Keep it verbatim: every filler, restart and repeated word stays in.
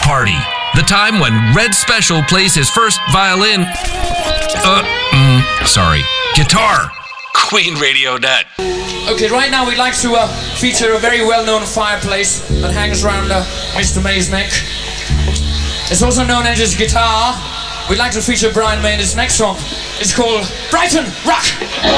Party. The time when Red Special plays his first violin. Uh, mm, sorry, guitar. Queen Radio Net. Okay, right now we'd like to uh, feature a very well-known fireplace that hangs around uh, Mister May's neck. It's also known as his guitar. We'd like to feature Brian May in his next song. It's called Brighton Rock.